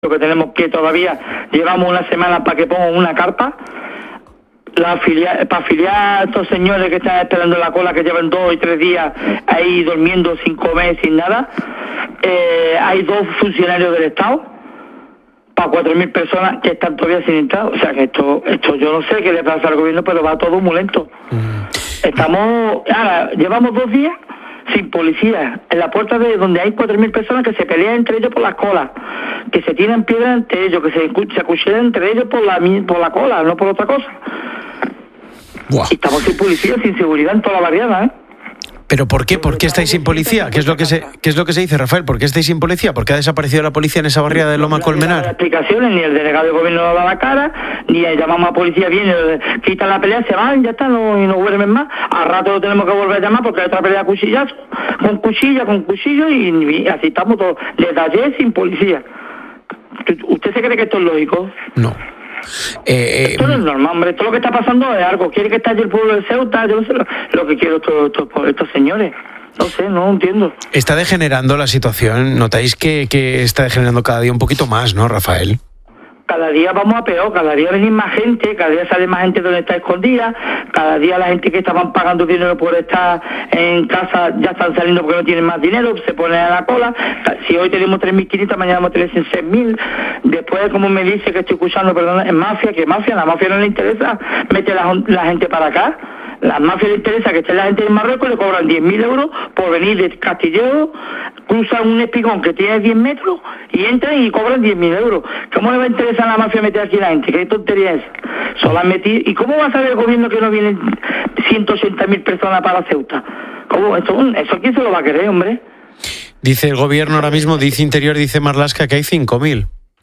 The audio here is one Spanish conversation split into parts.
ayuntamiento que tenemos, que todavía llevamos una semana para que pongan una carpa, para afiliar a estos señores que están esperando en la cola, que llevan 2 y 3 días ahí durmiendo sin comer, sin nada. Hay 2 funcionarios del Estado para 4.000 personas que están todavía sin entrar. O sea que esto yo no sé qué le pasa al gobierno, pero va todo muy lento. Llevamos 2 días sin policía en la puerta de donde hay 4.000 personas que se pelean entre ellos por las colas, que se tiran piedras entre ellos, que se acuchillan entre ellos por la cola, no por otra cosa. Buah. Y estamos sin policía, sin seguridad en toda la barriada, ¿eh? ¿Pero por qué? ¿Por qué estáis sin policía? ¿Qué es lo que se dice, Rafael? ¿Por qué estáis sin policía? ¿Por qué ha desaparecido la policía en esa barriada de Loma Colmenar? No hay explicaciones, ni el delegado de gobierno da la cara, ni llamamos a policía, viene, quitan la pelea, se van, ya está, no vuelven más. Al rato lo tenemos que volver a llamar porque hay otra pelea a cuchillazo, con cuchillo, y así estamos todos, desde ayer sin policía. ¿Usted se cree que esto es lógico? No. Esto no es normal, hombre. Esto lo que está pasando es algo. ¿Quiere que estalle el pueblo de Ceuta? Yo no sé lo que quiero estos señores. No sé, no entiendo. Está degenerando la situación. ¿Notáis que está degenerando cada día un poquito más, no, Rafael? Cada día vamos a peor, cada día viene más gente, cada día sale más gente donde está escondida, cada día la gente que estaban pagando dinero por estar en casa ya están saliendo porque no tienen más dinero, se ponen a la cola. Si hoy tenemos 3.500, mañana vamos a tener 6.000. Después, como me dice que estoy escuchando, perdón, es mafia, que mafia, la mafia no le interesa meter la gente para acá. La mafia le interesa que esté la gente en Marruecos, le cobran 10.000 euros por venir de Castillejo, cruzan un espigón que tiene 10 metros y entran y cobran 10.000 euros. ¿Cómo le va a interesar a la mafia meter aquí a la gente? ¿Qué tontería es? Solo han metido. ¿Y cómo va a saber el gobierno que no vienen 180.000 personas para Ceuta? ¿Cómo? ¿Eso quién se lo va a querer, hombre? Dice el gobierno ahora mismo, dice Interior, dice Marlaska que hay 5.000.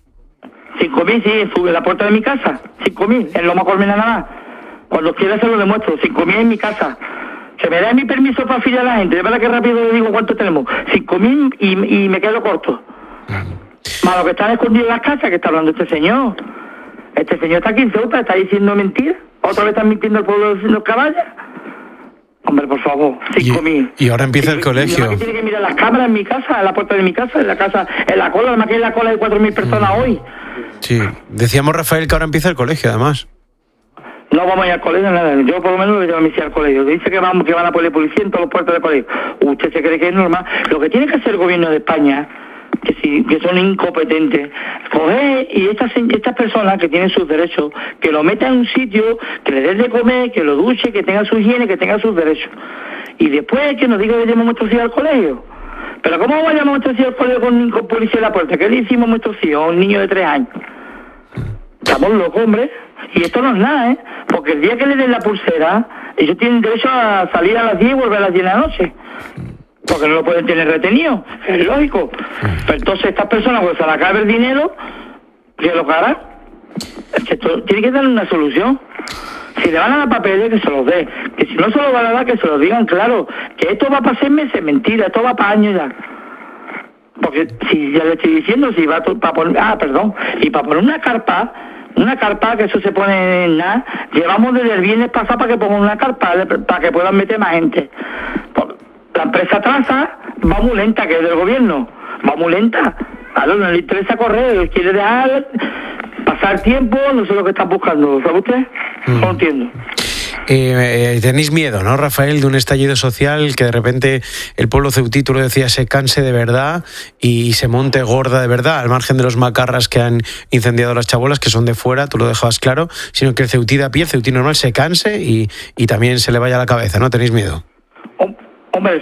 5.000, sí, sube la puerta de mi casa. 5.000, en Loma Colmenar nada más. Cuando quiera se lo demuestro. 5.000 en mi casa. Se me da mi permiso para afiliar a la gente. De verdad que rápido le digo cuánto tenemos. 5.000 y me quedo corto. Más lo que están escondidos en las casas, que está hablando este señor. Este señor está aquí en Ceuta, está diciendo mentiras. Otra vez están mintiendo al pueblo de los caballos. Hombre, por favor, 5.000. Y ahora empieza el colegio. Que tiene que mirar las cámaras en mi casa, en la puerta de mi casa, en la cola, además que en la cola hay 4.000 personas hoy. Sí, decíamos, Rafael, que ahora empieza el colegio, además. No vamos a ir al colegio, nada. Yo por lo menos le llevo a mis hijas al colegio. Dice que van a poner policía en todos los puertos del colegio. ¿Usted se cree que es normal? Lo que tiene que hacer el gobierno de España, que son incompetentes, coger y estas personas que tienen sus derechos, que lo metan en un sitio, que le den de comer, que lo duche, que tenga su higiene, que tenga sus derechos. Y después que nos diga que llevamos a nuestros hijos al colegio. Pero ¿cómo vamos a llamar a nuestros hijos al colegio con policía en la puerta? ¿Qué le hicimos a nuestros hijos a un niño de 3 años? Estamos locos, hombre. Y esto no es nada, ¿eh? Porque el día que le den la pulsera, ellos tienen derecho a salir a las 10 y volver a las 10 de la noche. Porque no lo pueden tener retenido, es lógico. Pero entonces estas personas, pues se les acabe el dinero, ¿qué lo harán? Esto tiene que dar una solución. Si le van a dar papeles, que se los dé. Que si no se los van a dar, que se los digan claro. Que esto va para 6 meses, mentira, esto va para años ya. Porque si ya le estoy diciendo, si va para poner... y para poner una carpa, que eso se pone en nada, llevamos desde el viernes pasado para que pongan una carpa, para que puedan meter más gente. Porque la empresa Traza va muy lenta, que es del gobierno, va muy lenta. Claro, no le interesa correr, quiere dejar pasar tiempo, no sé lo que están buscando, ¿sabe usted? No lo entiendo. Tenéis miedo, ¿no, Rafael, de un estallido social, que de repente el pueblo ceutí, tú lo decías, se canse de verdad y se monte gorda de verdad, al margen de los macarras que han incendiado las chabolas, que son de fuera, tú lo dejabas claro, sino que el ceutí de a pie, el ceutí normal, se canse y también se le vaya a la cabeza, ¿no? ¿Tenéis miedo? Hombre,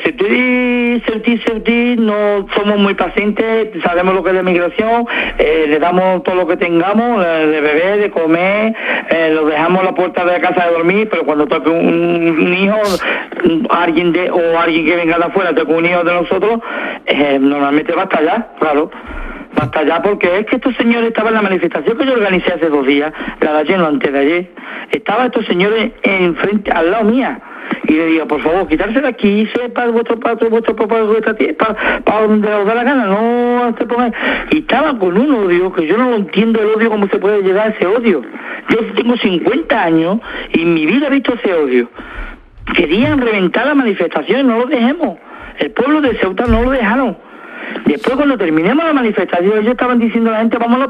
Ceutí, no somos muy pacientes, sabemos lo que es la migración, le damos todo lo que tengamos, de beber, de comer, lo dejamos a la puerta de la casa de dormir, pero cuando toque un hijo, alguien que venga de afuera, toque un hijo de nosotros, normalmente va hasta allá, claro. Hasta allá, porque es que estos señores estaban en la manifestación que yo organicé hace 2 días, la de ayer, no antes de ayer, estaban estos señores enfrente, al lado mía, y le digo, por favor, quitarse de aquí, para vuestro vuestra tierra, para donde os da la gana, no se pongan. Y estaban con un odio, que yo no lo entiendo el odio, cómo se puede llegar a ese odio. Yo tengo 50 años y en mi vida he visto ese odio. Querían reventar la manifestación, no lo dejemos. El pueblo de Ceuta no lo dejaron. Después, cuando terminemos la manifestación, ellos estaban diciendo a la gente, vámonos